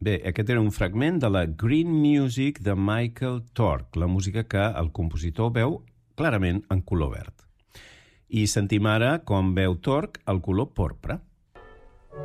Bé, aquest era un fragment de la Green Music de Michael Tork, la música que el compositor veu clarament en color verd. I sentim ara com veu Tork el color porpra.